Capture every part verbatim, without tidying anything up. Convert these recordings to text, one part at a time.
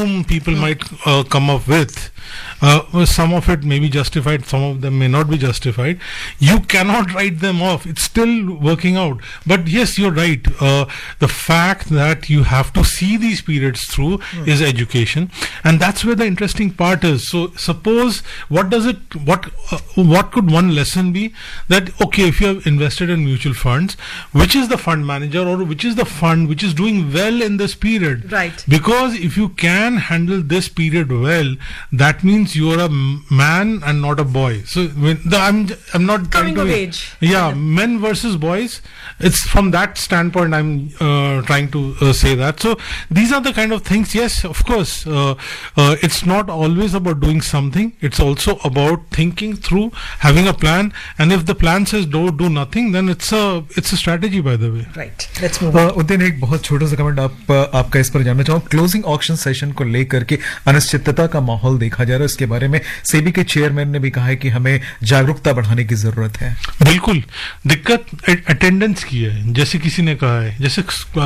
volume people mm. might uh, come up with, uh, some of it may be justified, some of them may not be justified. You cannot write them off. It's still working out. But yes, you're right. Uh, the fact that you have to see these periods through mm. is education, and that's where the interesting part is. So suppose, what does it, what, uh, what could one lesson be? That, okay, if you have invested in mutual funds, which is the fund manager or which is the fund which is doing well in this period? Right. Because if you can handle this period well, that means you're a man and not a boy. So when the, I'm I'm not coming trying to, of age. Yeah, men versus boys. It's from that standpoint I'm uh, trying to uh, say that. So these are the kind of things. Yes, of course, uh, uh, it's not always about doing something. It's also about thinking through, having a plan. And if the plan says don't do nothing, then it's a it's a strategy, by the way. Right. Let's move on. Uddin, एक बहुत छोटा सा comment आप आपका इस पर जानना चाहूँ. क्लोजिंग ऑक्शन सेशन को लेकर के अनिश्चितता का माहौल देखा जा रहा है. इसके बारे में सेबी के चेयरमैन ने भी कहा है कि हमें जागरूकता बढ़ाने की जरूरत है. बिल्कुल. दिक्कत अटेंडेंस की है, जैसे किसी ने कहा है, जैसे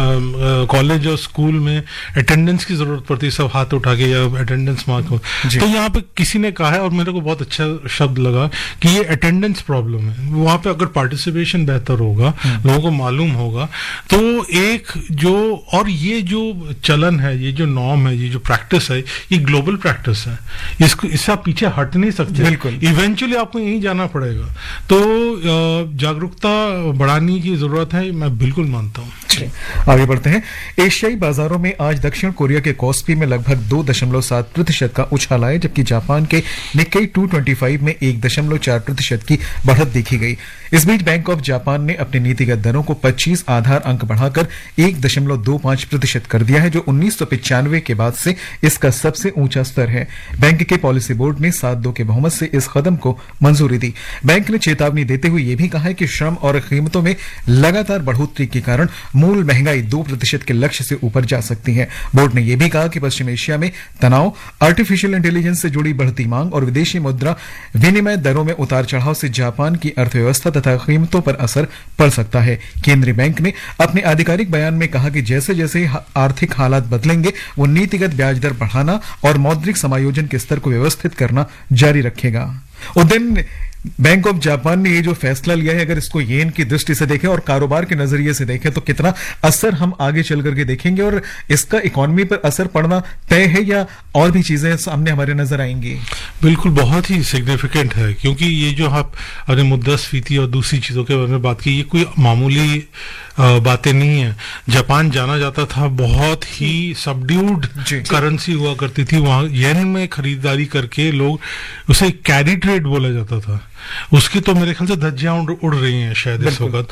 कॉलेज और स्कूल में अटेंडेंस की जरूरत पड़ती है, सब हाथ उठा के या अटेंडेंस मार्क हो. तो यहाँ पे किसी ने कहा है, और मेरे को बहुत अच्छा शब्द लगा, कि ये अटेंडेंस प्रॉब्लम है. वहां पे अगर पार्टिसिपेशन बेहतर होगा, लोगों को मालूम होगा, तो एक जो, और ये जो चलन है, ये जो नॉर्म है, ये जो प्रैक्टिस है, ये ग्लोबल प्रैक्टिस है. इसको इससे आप पीछे हट नहीं सकते. बिल्कुल. इवेंचुअली आपको यहीं जाना पड़ेगा. तो जागरूकता बढ़ाने की जरूरत है, मैं बिल्कुल मानता हूँ. आगे बढ़ते हैं. एशियाई बाजारों में आज दक्षिण कोरिया के कॉस्पी में लगभग दो दशमलव सात प्रतिशत का उछाल आया, जबकि जापान के निक्केई दो सौ पच्चीस में एक दशमलव चार प्रतिशत की बढ़त देखी गई. इस बीच बैंक ऑफ जापान ने अपनी नीतिगत दरों को पच्चीस आधार अंक बढ़ाकर एक दशमलव दो पांच प्रतिशत कर दिया है, जो उन्नीस सौ पिचानवे के बाद से इसका सबसे ऊंचा स्तर है. बैंक के पॉलिसी बोर्ड ने सात दो के बहुमत से इस कदम को मंजूरी दी. बैंक ने चेतावनी देते हुए यह भी कहा है कि श्रम और कीमतों में लगातार बढ़ोतरी के कारण मूल महंगाई दो प्रतिशत के लक्ष्य से ऊपर जा सकती है. बोर्ड ने यह भी कहा कि पश्चिम एशिया में तनाव, आर्टिफिशियल इंटेलिजेंस से जुड़ी बढ़ती मांग और विदेशी मुद्रा विनिमय दरों में उतार चढ़ाव से जापान की अर्थव्यवस्था तथा कीमतों पर असर पड़ सकता है. केंद्रीय बैंक ने अपने आधिकारिक बयान में कहा कि जैसे जैसे आर्थिक हालात बदलेंगे, वो नीतिगत ब्याज दर बढ़ाना और मौद्रिक समायोजन के स्तर को व्यवस्थित करना जारी रखेगा. उद्दीन, बैंक ऑफ जापान ने ये जो फैसला लिया है, अगर इसको येन की दृष्टि से देखें और कारोबार के नजरिए से देखें, तो कितना असर हम आगे चल करके देखेंगे, और इसका इकोनॉमी पर असर पड़ना तय है या और भी चीजें सामने हमारे नजर आएंगी? बिल्कुल, बहुत ही सिग्निफिकेंट है, क्योंकि ये जो आप अरे मुद्रास्फीति और दूसरी चीजों के बारे में बात की, ये कोई मामूली बातें नहीं है. जापान जाना जाता था बहुत ही सबड्यूड करेंसी हुआ करती थी. वहां येन में खरीदारी करके लोग, उसे कैरी ट्रेड बोला जाता था. उसकी तो मेरे ख्याल से धज्जियां उड़, उड़ रही हैं शायद इस वक्त.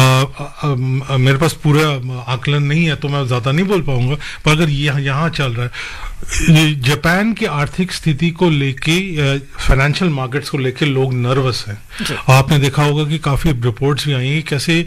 मेरे पास पूरा आकलन नहीं है तो मैं ज्यादा नहीं बोल पाऊंगा, पर अगर यहाँ यहाँ चल रहा है, जापान की आर्थिक स्थिति को लेके, फाइनेंशियल मार्केट्स को लेके लोग नर्वस हैं. आपने देखा होगा कि काफी रिपोर्ट्स भी आई हैं कैसे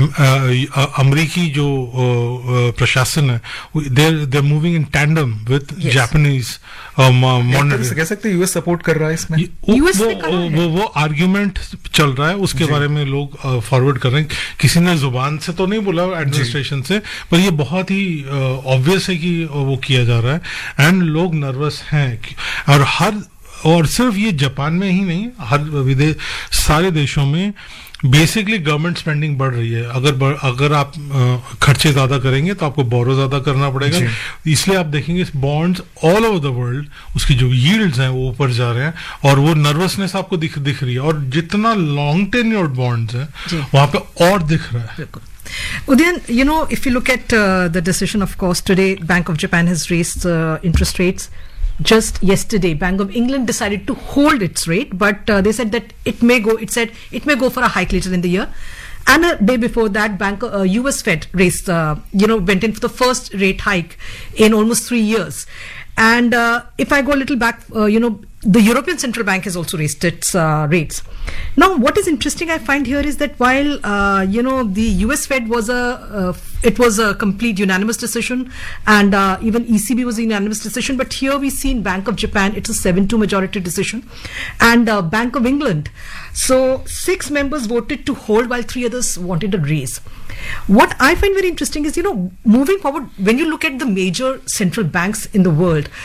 अमेरिकी जो प्रशासन है, देर देर moving in tandem with Japanese monetary. कह सकते हैं यूएस सपोर्ट कर रहा है इसमें. यूएस वो वो वो आर्ग्यूमेंट चल रहा है, उसके बारे में लोग फॉरवर्ड कर रहे हैं. किसी ने जुबान से तो नहीं बोला एडमिनिस्ट्रेशन से, पर ये बहुत ही ऑब्वियस है कि वो किया जा रहा है, एंड लोग नर्वस हैं. और हर और सिर्फ ये जापान में ही नहीं, हर विदेश, सारे देशों में बेसिकली गवर्नमेंट स्पेंडिंग बढ़ रही है. अगर अगर आप खर्चे ज्यादा करेंगे तो आपको बोरो ज्यादा करना पड़ेगा. इसलिए आप देखेंगे bonds all over the world, उसकी जो यील्ड्स हैं वो ऊपर जा रहे हैं, और वो नर्वसनेस आपको दिख दिख रही है. और जितना लॉन्ग टेन्योर्ड बॉन्ड्स हैं वहां पे और दिख रहा है. Udayan, you know, if you look at uh, the decision, of course, today Bank of Japan has raised uh, interest rates. Just yesterday, Bank of England decided to hold its rate, but uh, they said that it may go. It said it may go for a hike later in the year. And a day before that, Bank uh, U S Fed raised, uh, you know, went in for the first rate hike in almost three years. And uh, if I go a little back, uh, you know, the European Central Bank has also raised its uh, rates. Now, what is interesting I find here is that while uh, you know the U S Fed was a uh, it was a complete unanimous decision, and uh, even E C B was a unanimous decision, but here we see in Bank of Japan it's a seven two majority decision, and uh, Bank of England, so six members voted to hold while three others wanted a raise. What I find very interesting is, you know, moving forward, when you look at the major central banks in the world,